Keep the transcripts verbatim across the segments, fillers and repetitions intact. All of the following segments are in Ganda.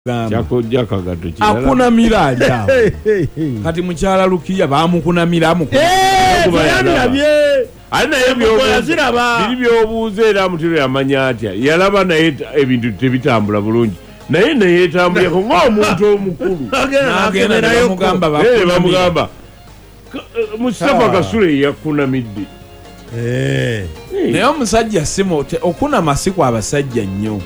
Hakuna miraja. Kati mchala Lukia bamukuna miramu. Ana ebyo yaziraba biribyo obuze era mutiro yamanya atya yalaba naye ebintu tebitambula bulungi naye naye tambule ko ng'omuntu omukulu agenda naye mugamba bamugamba Mustafa Kasule yakunamidde eh naye omusajja simo okuna masiku abasajja nnyo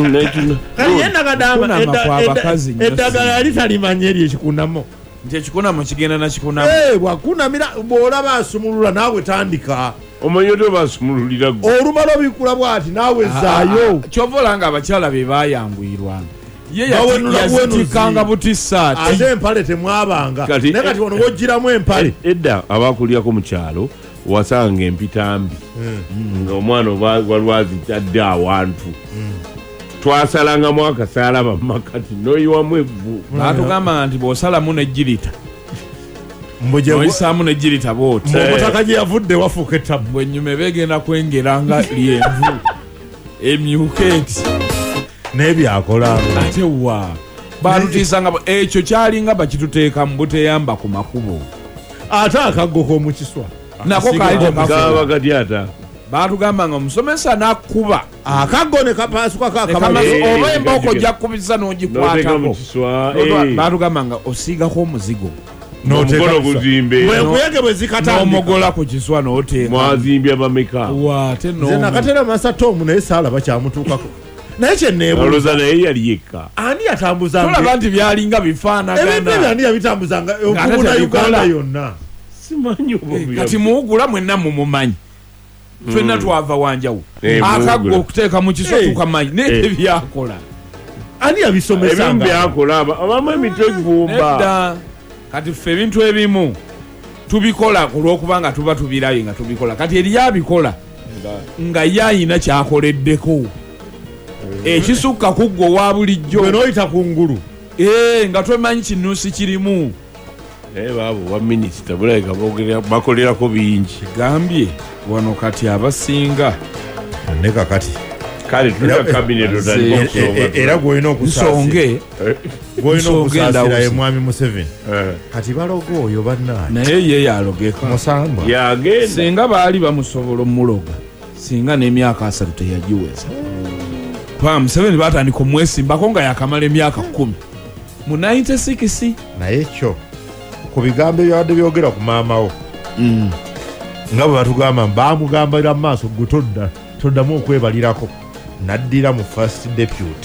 yenda kadama eddagala litalimanye eri ekikunamo nti ekikunamo kigenda nakikunamo eh bwakunamira bw'olaba asumulula naawe tandika omanyoto basumululira gwe olumala obikula bwati naawe zaayo kyovola nga abakyala be bayangwirwa ye yazitikanga butissaati ate empale temwabanga naye kati wano wogiramu empale edda abakulyako mu kyalo wasanga empitambi nga omwana walwazitadde awantu twasalanga mwaka salaba makati noyiwamu evvu batugamba nti bw'osalamu n'ejjirita noyisaamu n'ejjirita bw'oti omutaka gye yavudde wafuuka ettabu bwennyume begenda kwengera nga lyenvu emyuka eti n'ebyakolanga ate wa batutiisanga ekyo kyalinga bakituteeka mu buteyamba ku makubo ate akaggo k'omu kiswa nako kaba kati ata batugamba nga omusomesa n'akkuba akaggo ne kapaasuka oba embooko ojja kkubiza n'ogikwatako batugamba nga osiigako omuzigo bwekuyege bwe zikatandika n'omogola ku kiswa n'oteeka mwazimbya bameka ate nze nakatera masatoomu naye saalaba kyamutuukako naye kyenneebuuza naye yali yekka ani yatambuzanga tulaba nti byalinga bifaanagana ebintu ebyo ani yabitambuzanga okubuna Uganda yonna simanyi kati muwugula mwenna mumumanyi ffenna twava wanjawo akaggo okuteeka mu kiswa tukamanyi naye tebyakola ani yabisomesanga ebimu byakola abamu emitwe gumba kati ffe ebintu ebimu tubikola olw'okuba nga tuba tubirayo nga tubikola kati eri abikola nga ye ayina kyakoleddeko ekisukka ku ggwe wa bulijjo bwe n'oyita ku ngulu nga twemanyi kinuusi kirimu naye baabo wa minisita bulabika bakolerako bingi gambye wano kati abasinga ne kakati kale tulina kabineto era gwolina okusaasira ye mwami Museveni kati balogo oyo bannaye naye ye yalogeka musamba yagenda singa baali bamusobola omuloga singa n'emyaka asatu teyagiweza twa Museveni batandika omwesimbako nga yakamala emyaka kumi mu ninety-six naye kyo ku bigambo ebyabadde byogera ku maamawo nga bwe batugamba bamugambira mu maaso gwe todda toddamu okwebalirako naddira mu first deputy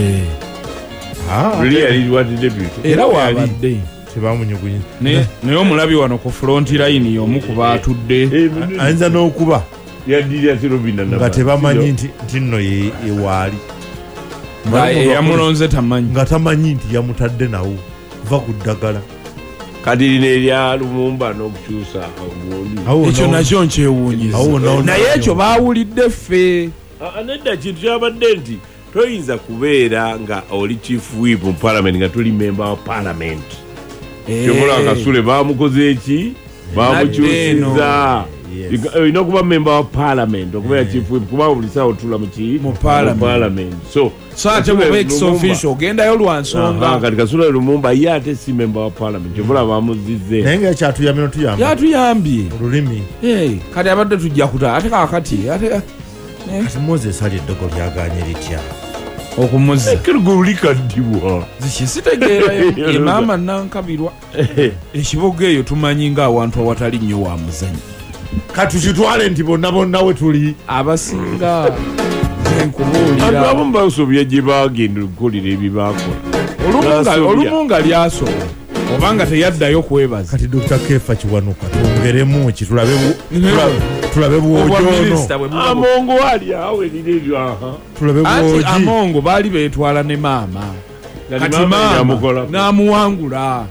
era wabadde tebamunyugunyiza naye omulabi wano ku front line y'omu ku baatudde ayinza n'okuba nga tebamanyi nti nno yewaali eyamulonze tamanyi nga tamanyi nti yamutadde nawo va ku ddagala kati lino erya Lumumba n'okukyusa ekyo nakyo nkyewuunyiza naye ekyo baawulidde ffe nedda kintu kyabadde nti toyinza kubeera nga oli chief whip mu parliament nga tuli member wa parliament kyomola Kasule bamukoze eki bamukyusiza olina okuba member wa parliament okubeera chief whip kuba buli sawa otula mu parliament so ate muba ex official ogendayo lwa nsonga kati Kasule Lumumba ye ate si member wa parliament kyomola bamuzizze naye nga kyatuyambye notuyamba yatuyambye olulimi kati abadde tujja kuta ate kakati ate Moses ali eddogo lyaganye litya okumuzza kirigulikaddiwa zikisitegeera emaama nankabirwa ekiboga eyo tumanyi nga awantu awatali nnyo wa muzanyi katukitwale nti bonna bonna we tuli abasinga nkubuulira abamu basobya gye bagenda okukolera ebibaakola olumu nga lyasobola obanga teyaddayo kwebaza kati Dokita Kefa Kiwanuka twongeremu ki tulabe tulabe bwojono Amongo ali awo erire aha tulabe bwoji Amongo baali beetwala ne maama kati maama n'amuwangula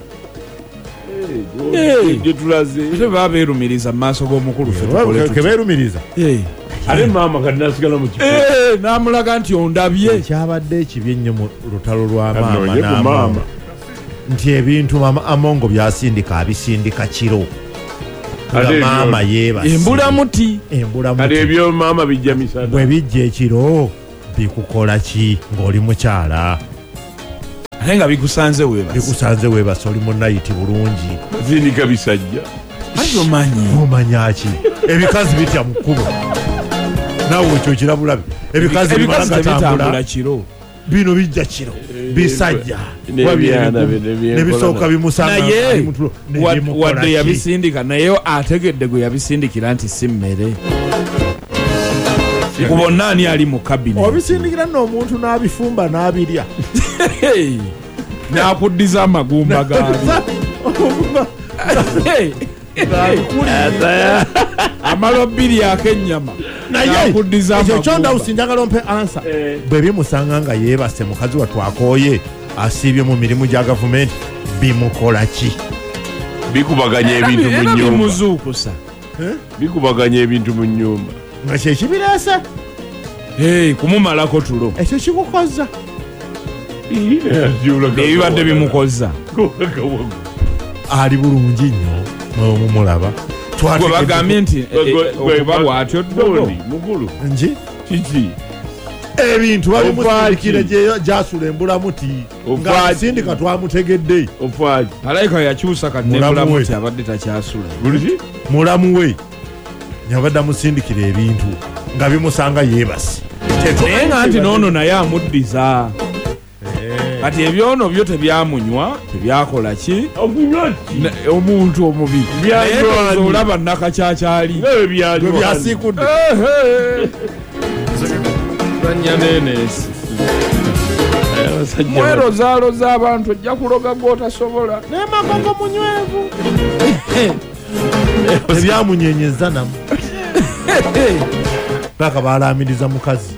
gye tulaze ate baba beerumiriza mu maaso g'omukulu ffe tukole ke beerumiriza ate maama kati nasigala mu kifo n'amulaga nti ondabye kyabadde ekibi ennyo mu lutalo lwa maama n'amaama nti ebintu mama Amongo byasindika abisindika kiro maama yeebase embulamuti kati ebyo maama bijja misana bwe bijja ekiro bikukola ki ng'oli mukyala ate nga bikusanze weebase bikusanze weebase oli mu nayiti bulungi zindika bisajja ate omanyi omanyaki ebikazi bitya mu kkubo naawe ekyo kirabulabe ebikazi bimala gatambula kiro bino bijja kiro bisajja n'ebyana nebisooka bimusanga wadde yabisindika naye ategedde gwe yabisindikira nti si mmere ku bonna ani ali mu kabine obisindikira nno omuntu n'abifumba n'abirya n'akuddiza amagumba gaabi amala obbiriako ennyama n'akuddiza ekyo kyondawusi njagala ompe ansa bwe bimusanga nga yeebase mukazi watwakooye asiibye mu mirimu gya gavumenti bimukola ki bikubaganya ebintu mu nnyumba bimuzuukusa bikubaganya ebintu mu nnyumba nga kyekibireese kumumalako tulo ekyo kikukoza ebibadde bimukoza ali bulungi nnyo mwemumulaba gwe bagambye nti okuba bw'atyo ddogo mukulu nji kiki ebintu babimusindikire gyasula embulamuti nga sindika twamutegedde ofaki alayika yakyusa kati embulamuti abadde takyasula mulamu we yabadde amusindikira ebintu nga bimusanga yeebase naye nga nti noono naye amuddiza kati ebyono byo tebyamunywa tebyakola ki omuntu omubi olaba nakakyakyali byasiikudde zanyanenesi mwerozaaroza abantu ojja kuloga gwotasobola naye makongo munywevu ebyamunyenyeza namu paka balamiriza mukazi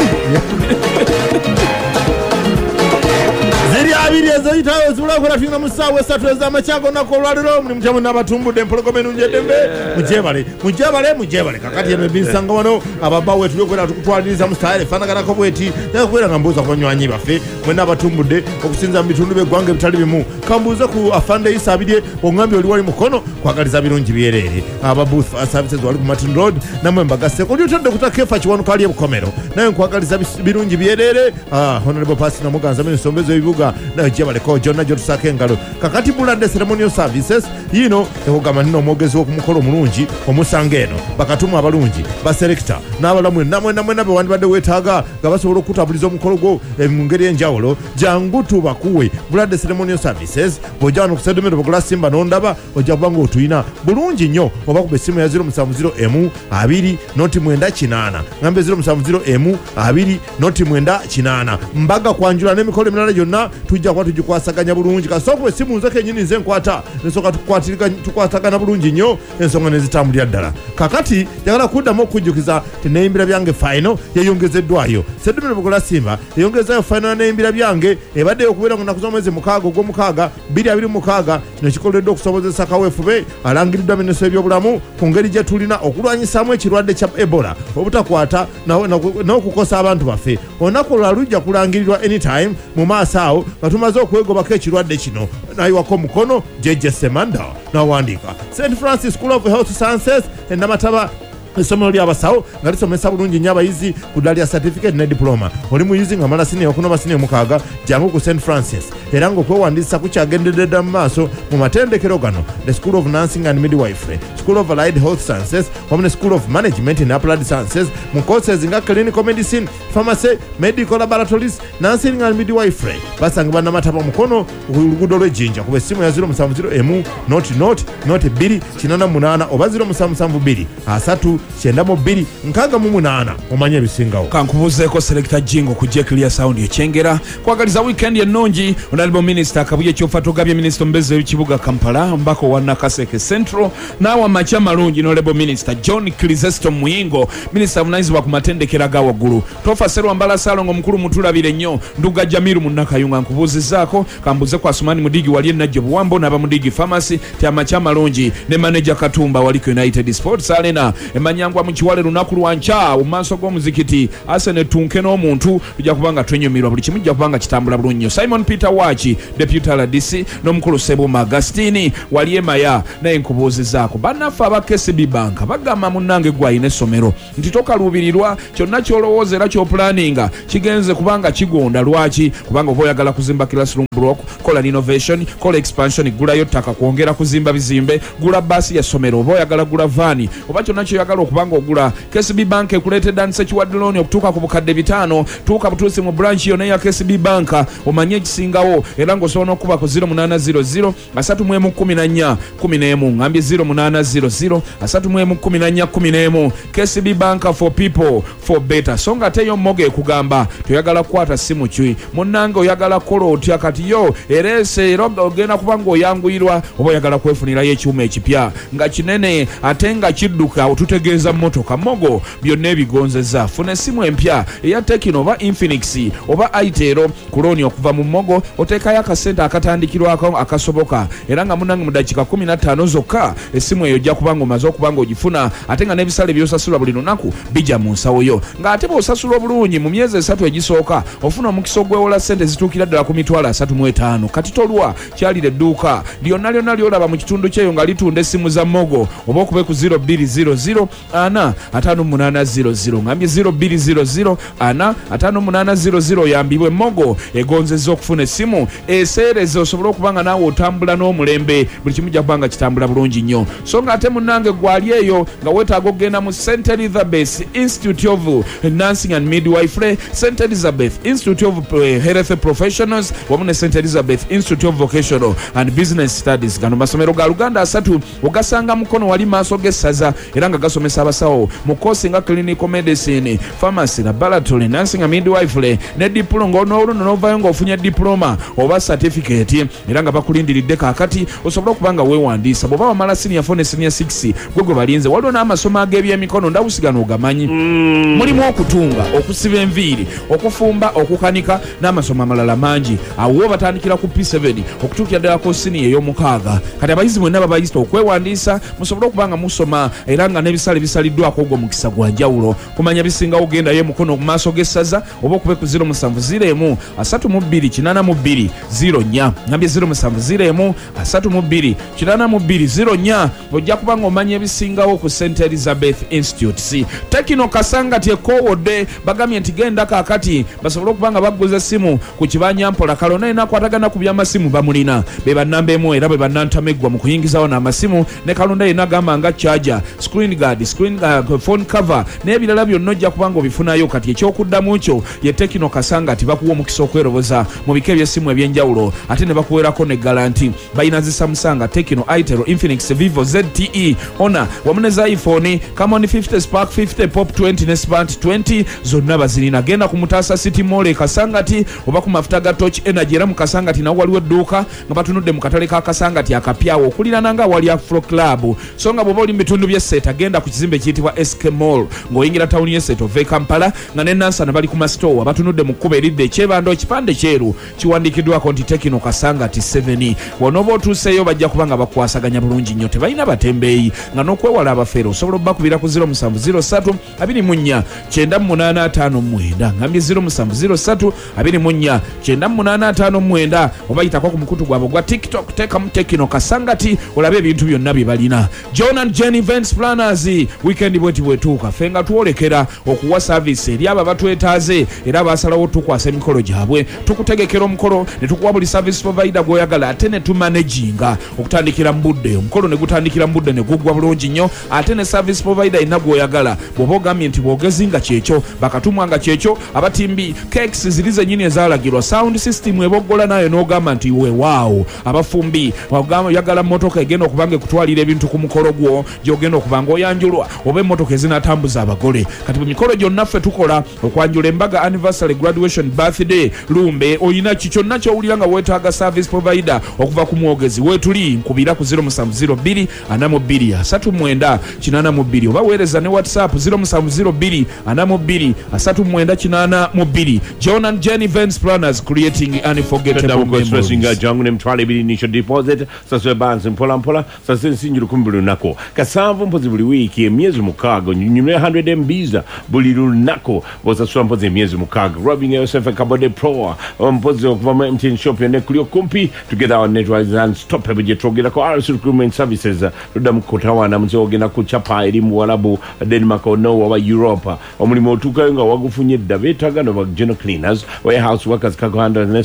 ziri abiri ezo yitawo zibulakola tulinga mu ssaawa esatu ez'amakya gonnako olwaliro mulimu kyamu n'abatumbudde empologoma enungi eddembe mujebale mujebale mujebale kakati eno ebinsanga wano ababbawe tuli okubeera tukutwaliriza mu sitayire efaanaganako bweti naye okubeera nga mbuuza ku banywanyi baffe mwenna abatumbudde okusinza mu bitundu by'eggwanga ebitali bimu kambuuze ku afande isa abirye oŋŋambye oli wali mukono kwagaliza birungi byereere aba booth services wali ku martin road namwe mbagasseko oli otadde kutakefa kiwanuka ali ebukomero naye nkwagaliza birungi byereere honorable pasi namuganza minisombe z'ebibuga nayo gyebaleko gyonna gyotusaako engalo kakati buladde ceremonial services yino ekugamba nina omwogezi w'okumukolo omulungi omusanga eno bakatumu abalungi baserekita n'abalamu namwena mwena be wandibadde weetaaga nga basobola okutabuliza omukolo gwo mu ngeri enjawulo jangu tubakuwe buladde ceremonial services bw'ojja wano ku sedomero bakola simba n'ondaba ojja kuba nga otuyina bulungi nnyo oba kuba essimu ya zero musanvu zero emu abiri noti mwenda kinaana ngambe zero musanvu zero emu abiri noti mwenda kinaana mbaga kwanjula n'emikolo emirala gyonna tujja kuba tugikwasaganya bulungi kasooka essimu nze kennyini nze nkwata nsooka tukwatagana bulungi nnyo ensonga nezitambulira ddala kakati njagala kuddamu okujjukiza ti neeyimbira byange final yeyongezeddwayo seddumiro bukola simba yeyongezayo final neeyimbira byange ebaddeyo okubeera mu nnaku z'omwezi mukaaga ogw'omukaaga bbiri abiri mukaaga kino kikoleddwa okusobozesa kaweefube alangiriddwa minisitule y'ebyobulamu ku ngeri gye tulina okulwanyisaamu ekirwadde kya ebola obutakwata n'okukosa abantu baffe olunaku olwo lujja kulangirirwa anytime mu maaso awo nga tumaze okwegobako ekirwadde kino nayiwako omukono jeje semanda n'awandiika st francis school of health sciences enamataba essomero ly'abasawo nga lisomesa bulungi nnyo abayizi ku ddala lya certificate ne diploma oli muyizi nga mala siniya okuna basiniya mukaaga jangu ku st francis era ng'okwewandiisa kukyagendedde dda mu maaso mu matendekero gano the school of nursing and midwifery school of allied health sciences wamu ne school of management and applied sciences mu courses nga clinical medicine pharmacy medical laboratories nursing and midwifery basanga bannamataba mukono ku luguudo lw'ejjinja kuba essimu ya zero musanvu zero emu noti noti noti bbiri kinaana munaana oba zero musanvu musanvu bbiri asatu kyenda mu bbiri nkaaga mu munaana omanye ebisingawo kankubuuzeeko selekita jingo ku jekiliya sound ekyengera kwagaliza wiikendi ennungi onalibo minisita kabuye kyofa togabye minisita omubeezi w'ekibuga kampala mbaka owa nakaseke central naawe amakya malungi nolebo minisita john kilizesto muyingo minisita avunanyizibwa ku matendekero aga waggulu tofa serwambala salongo mukulu mutulabire nnyo nduga jamiru munnakayunga nkubuuzizaako kambuuze ku asumani mudigi wali enajjo buwambo n'aba mudigi pharmacy ti amakya malungi ne manager katumba wali ku united sports arena emanyangwa mu kiwale lunaku lwankya mu maaso g'omuzikiti asene tunke n'omuntu tujja kubanga twenyumirwa buli kimu jja kubanga kitambula bulungi nnyo simon peter wachi deputy R D C n'omukulu sebuma agastini wali emaya naye nkubuuzizaako bannaffe aba K C B bank bagamba munnange gwayina essomero nti tokaluubirirwa kyonna kyolowooza era kyopulaninga kigenze kubanga kigonda lwaki kubanga oba oyagala kuzimba classroom block, kola renovation, kola expansion, gulayo ttaka kwongera kuzimba bizimbe, gula basi ya somero, oba oyagala gula vani, oba kyonna kyoyagala okubanga ogula. K C B Bank ekuleetedde unsecured loan okutuuka ku bukadde bitaano, tuuka butuusi mu branch yonna ya K C B Bank, omanye ekisingawo era ng'osobola n'okuba ku zero munana zero zero asatu mu emu kumi na nnya kumi n'emu, ngambye zero munana zero zero asatu mu emu kumi na nnya kumi n'emu. K C B Bank for people for better. So nga ate yo mmoga ekugamba toyagala kukwata simu ki munnange, oyagala kola otya kati yo erese era ogenda kuba ng'oyanguyirwa, oba oyagala kwefunirayo ekyuma ekipya nga kinene ate nga kidduka otutegeeza mmotoka mogo byonna ebigonzeza. Funa essimu empya eya Tekino oba Infinix oba Itel ku looni okuva mu mmogo, oteekayo akasente akatandikirwako akasoboka era nga munnange mu dakiika kumi na ttaano zokka essimu eyo ojja kuba ng'omaze okuba ng'ogifuna, ate nga n'ebisale by'osasula buli lunaku bijja mu nsawo yo, ng'ate bw'osasula obulungi mu myezi esatu egisooka ofuna omukisa ogwewola ssente zituukira ddala ku mitwalo asatu mu etaano. Kati tolwa kyalira edduuka lyonna lyonna lyolaba mu kitundu kyeyo nga litunda essimu za mmogo, oba okube ku zero bbiri zero zero ana ataano munaana zero zero, ngambye zero bbiri zero zero ana ataano munaana zero zero. Yambibwe mmogo egonzezza okufuna essimu eseereze osobole okuba nga naawe otambula n'omulembe, buli kimu jja kuba nga kitambula bulungi nnyo. So nga ate munnange gwali eyo nga weetaaga okgenda mu Saint Elizabeth Institute of Nursing and Midwifery, Saint Elizabeth Institute of Health Professionals wamu ne Saint Elizabeth Institute of Vocational and Business Studies. Gano masomero ga Luganda asatu ogasanga mukono wali maaso g'essaza era nga gasomesa abasawo mu koosi nga clinical medicine, pharmacy, laboratory, nursing and midwifery ne diploma, ng'onooluno n'ovaayo ng'ofunye diploma oba certificate era nga bakulindiridde kaakati osobola okuba nga weewandiisa. Bw'oba wamala senior four ne senior six gwe gwe balinze, waliwo n'amasomo ag'ebyemikono ndawusigano ogamanyi. Mm. Mulimu okutunga, okusiba enviiri, okufumba, okukanika n'amasomo amalala mangi. Awo batandikira ku P seven okutuukira ddala ku siniya ey'omukaaga. Kati abayizi mwenna babayisita okwewandiisa musobole okuba nga musoma era nga n'ebisale bisaliddwako ogwo mukisa gwa njawulo. Kumanya bisingawo ogendayo mukono mu maaso g'essaza oba okube ku zero musanvu ziro emu asatu mu bbiri kinaana mu bbiri ziro nnya, ngambye zero musanvu ziro emu asatu mu bbiri kinaana mu bbiri ziro nnya. Ojja kuba ng'omanya ebisingawo ku Saint Elizabeth Institute. Tekino Kasangati ekoowodde bagambye nti genda kaakati basobole okuba nga bagguza essimu ku kibanja mpola kalona ena akwatagana ku by'amasimu bamulina be bannamba emu era be bannantameggwa mu kuyingizawo n'amasimu ne kalonda yenna agamba nga charger, screen guard, screen uh, phone cover n'ebirala byonna ojja kuba ng'obifunayo. Kati ekyokuddamu kyo ye Tekino Kasangati bakuwa omukisa okweroboza mu bika eby'essimu eby'enjawulo ate ne bakuweerako ne garanti. Balina zi Samsung, Tekino, Itel, Infinix, Vivo, Z T E, Honor wamu ne za iPhone, Camon fifty, Spark fifty, Pop twenty ne Smart twenty zonna bazirina. Genda ku Mutaasa City Mall e Kasangati oba ku mafuta ga Torch Energy era mu Kasangati nawo waliwo edduuka nga batunudde mu katale ka Kasangati akapyawo okulirana nga wali Afro Club. So nga bw'oba oli mu bitundu by'esseta genda ku kizimbe kiyitibwa S K Mall ng'oyingira tawuni y'esseta ova e Kampala, nga ne Nansana bali ku masitoowa batunudde mu kkuba eridde ekyebando ekipande kyeru kiwandiikiddwako nti Tekino Kasangati seven. Bw'onooba otuuseeyo bajja kuba nga bakwasaganya bulungi nnyo, tebalina batembeeyi, nga n'okwewala abafeero osobola obbakubira ku zero musanvu ziro ssatu abiri mu nnya kyenda munaana ataano mwenda, ngambye zero musanvu ziro ssatu abiri mu nnya kyenda munaana ataano mwenda, oba yitako ku mukutu gwabwe gwa TikTok teekamu Tekino Kasangati olabe ebintu byonna bye balina. John and Jane Events Planners weekend bweti bwetuuka ffe nga twolekera okuwa service eri abo abatwetaaze era basalawo tukwasa emikolo gyabwe, tukutegekera omukolo ne tukuwa buli service provider gw'oyagala ate ne tumanaginga okutandikira mu budde. Omukolo ne gutandikira mu budde ne guggwa bulungi nnyo ate ne service provider yenna gw'oyagala bw'oba ogambye nti bw'ogezi nga kyekyo, bakatumwa nga kyekyo, abatimbi cakes ziri zennyini ezaalagirwa, sound system eboggola nayo n'ogamba nti weewaawo, abafumbi oyagala mmotoka egenda okuba nga ekutwalira ebintu ku mukolo gwo gy'ogenda okuba ng'oyanjulwa oba emmotoka ezinatambuza abagole. Kati bwe mikolo gyonna ffe tukola okwanjula embaga, anniversary, graduation, birthday, lumbe, oyina ki kyonna ky'owulira nga weetaaga service provider okuva ku mwogezi weetuli nkubira ku zero musanvu ziro bbiri ana mu bbiri asatu mwenda kinaana mu bbiri oba weereza ne WhatsApp zero musanvu ziro bbiri ana mu bbiri asatu mwenda kinaana mu bbiri. John and Jane Events Planners, creating unforgettable memories. Jangu ne mtwala ebiri initial deposit saswe bansi mpola mpola saswe nsinjiro kumi buli lunako kasanvu mpozi buli wiki emyezi mukaaga nyumire one hundred M Bs buli lunako bosaswa mpozi emyezi mukaaga rubbing yourself a kabode pro mpozi okuva mu M T N shop yone kuli okumpi together on networks and stop ebije trogera ko R S recruitment services ruda mukotawana mzo ogena ku chapa eri mu Walabu Denmark no wa Europe omulimo otuka nga wagufunye dabeta gano ba general cleaners, warehouse workers, cargo handlers and security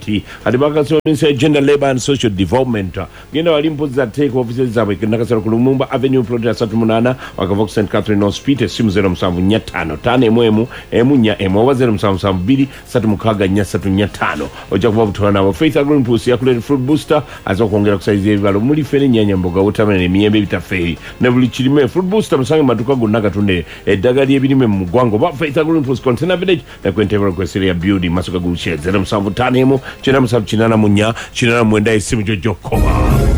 Community ati bakasomesa Gender Labour and Social Development genda wali mpozi za take offices zaabwe nakasala ku Lumumba Avenue Plot ya thirty nine wakava ku Saint Catherine Hospital simu zero musanvu nnya ttaano ttaano emu emu emu nnya emu oba zero musanvu musanvu bbiri ssatu mukaaga nnya ssatu nnya ttaano ojja kuba butwala nabo Faith Agro Impulse yakulera Fruit Booster aza okwongera kusaiza ebibalo muli fene nnyanya mboga watermelon emiyembe bitafeeri ne buli kirime Fruit Booster musange maduka gonna gatunde eddagala ly'ebirime mu ggwanga oba Faith Agro Impulse Container Village ne kwentebera kwesera building masuka gulshe zero musanvu ttaano emu kyenda musanvu kinaana mu nnya kinaana mu mwenda essimu gyojjokkoba